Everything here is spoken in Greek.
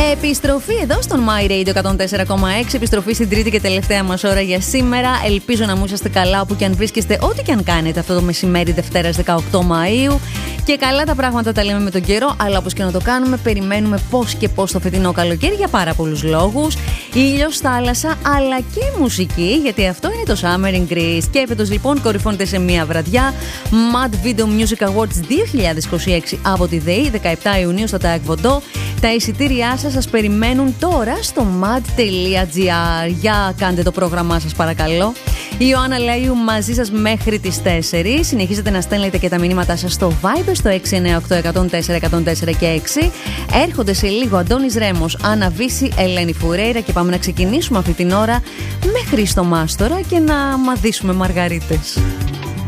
Επιστροφή εδώ στον My Radio 104,6. Επιστροφή στην τρίτη και τελευταία μας ώρα για σήμερα. Ελπίζω να μου είσαστε καλά όπου και αν βρίσκεστε, ό,τι και αν κάνετε αυτό το μεσημέρι Δευτέρας 18 Μαΐου. Και καλά τα πράγματα τα λέμε με τον καιρό, αλλά όπως και να το κάνουμε, περιμένουμε πώς και πώς το φετινό καλοκαίρι για πάρα πολλούς λόγους. Ήλιος, θάλασσα, αλλά και μουσική, γιατί αυτό είναι το Summer in Greece. Και έφετος λοιπόν κορυφώνεται σε μία βραδιά. Mad Video Music Awards 2026 από τη ΔΕΗ, 17 Ιουνίου στο Taekwondo. Τα εισιτήριά σας περιμένουν τώρα στο mad.gr. Για κάντε το πρόγραμμά σας παρακαλώ. Η Ιωάννα Λέιου μαζί σας μέχρι τις 4. Συνεχίζετε να στέλνετε και τα μηνύματά σας στο Viber στο 698-104-104 και 6. Έρχονται σε λίγο Αντώνης Ρέμος, Άννα Βύση, Ελένη Φουρέιρα και πάμε να ξεκινήσουμε αυτή την ώρα με Χρήστο Μάστορα και να μαδίσουμε μαργαρίτες.